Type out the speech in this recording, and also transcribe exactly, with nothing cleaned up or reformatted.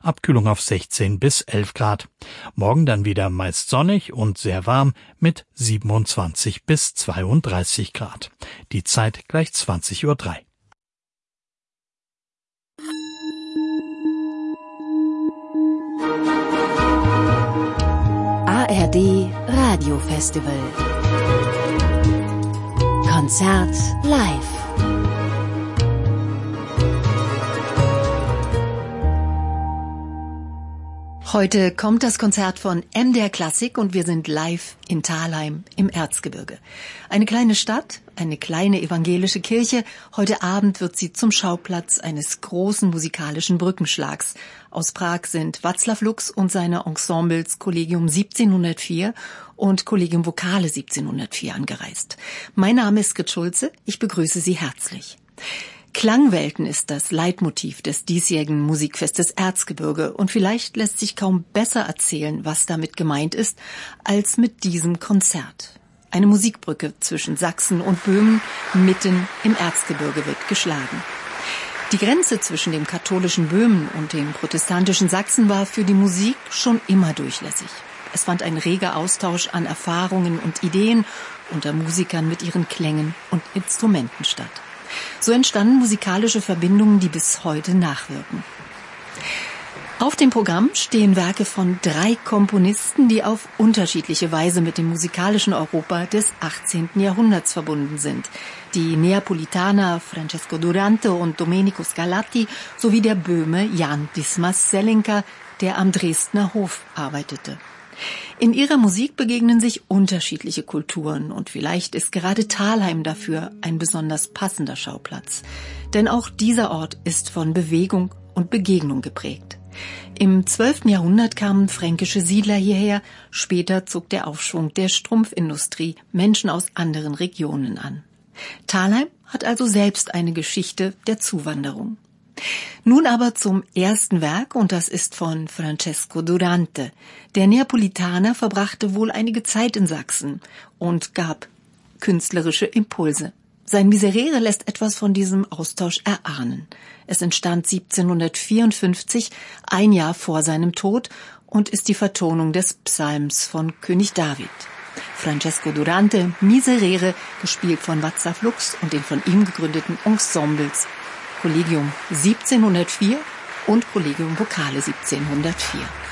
Abkühlung auf sechzehn bis elf Grad. Morgen dann wieder meist sonnig und sehr warm mit siebenundzwanzig bis zweiunddreißig Grad. Die Zeit gleich zwanzig Uhr drei. A R D Radiofestival Konzert live. Heute kommt das Konzert von M D R Klassik und wir sind live in Thalheim im Erzgebirge. Eine kleine Stadt, eine kleine evangelische Kirche. Heute Abend wird sie zum Schauplatz eines großen musikalischen Brückenschlags. Aus Prag sind Václav Lux und seine Ensembles Collegium siebzehnhundertvier und Collegium Vocale siebzehnhundertvier angereist. Mein Name ist Grit Schulze, ich begrüße Sie herzlich. Klangwelten ist das Leitmotiv des diesjährigen Musikfestes Erzgebirge und vielleicht lässt sich kaum besser erzählen, was damit gemeint ist, als mit diesem Konzert. Eine Musikbrücke zwischen Sachsen und Böhmen mitten im Erzgebirge wird geschlagen. Die Grenze zwischen dem katholischen Böhmen und dem protestantischen Sachsen war für die Musik schon immer durchlässig. Es fand ein reger Austausch an Erfahrungen und Ideen unter Musikern mit ihren Klängen und Instrumenten statt. So entstanden musikalische Verbindungen, die bis heute nachwirken. Auf dem Programm stehen Werke von drei Komponisten, die auf unterschiedliche Weise mit dem musikalischen Europa des achtzehnten Jahrhunderts verbunden sind. Die Neapolitaner Francesco Durante und Domenico Scarlatti sowie der Böhme Jan Dismas Zelenka, der am Dresdner Hof arbeitete. In ihrer Musik begegnen sich unterschiedliche Kulturen und vielleicht ist gerade Thalheim dafür ein besonders passender Schauplatz. Denn auch dieser Ort ist von Bewegung und Begegnung geprägt. Im zwölften Jahrhundert kamen fränkische Siedler hierher, später zog der Aufschwung der Strumpfindustrie Menschen aus anderen Regionen an. Thalheim hat also selbst eine Geschichte der Zuwanderung. Nun aber zum ersten Werk, und das ist von Francesco Durante. Der Neapolitaner verbrachte wohl einige Zeit in Sachsen und gab künstlerische Impulse. Sein Miserere lässt etwas von diesem Austausch erahnen. Es entstand siebzehnhundertvierundfünfzig, ein Jahr vor seinem Tod, und ist die Vertonung des Psalms von König David. Francesco Durante, Miserere, gespielt von Václav Lux und den von ihm gegründeten Ensembles Collegium siebzehnhundertvier und Collegium Vocale siebzehnhundertvier.